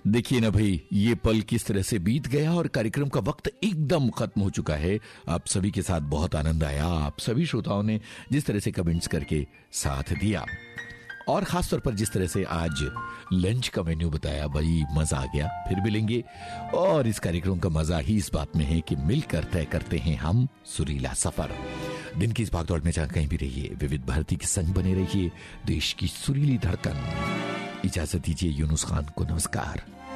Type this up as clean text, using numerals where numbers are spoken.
देखिए ना भाई, ये पल किस तरह से बीत गया और कार्यक्रम का वक्त एकदम खत्म हो चुका है। आप सभी के साथ बहुत आनंद आया। आप सभी श्रोताओं ने जिस तरह से कमेंट्स करके साथ दिया और खासतौर पर जिस तरह से आज लंच का मेन्यू बताया, भाई मजा आ गया। फिर मिलेंगे और इस कार्यक्रम का मजा ही इस बात में है कि मिलकर तय करते हैं हम सुरीला सफर। दिन की इस भागदौड़ में जहां कहीं भी रहिए, विविध भारती के संग बने रहिए। देश की सुरीली धड़कन। इजाजत दीजिए यूनुस खान को, नमस्कार।